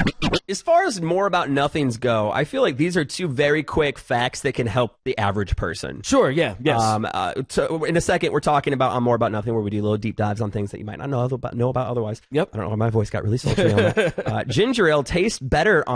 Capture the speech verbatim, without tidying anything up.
As far as more about nothings go, I feel like these are two very quick facts that can help the average person. Sure, yeah, yes. Um, uh, to, in a second, we're talking about on More About Nothing, where we do little deep dives on things that you might not know about, know about otherwise. Yep. I don't know why my voice got really sultry on that. Uh, ginger ale tastes better on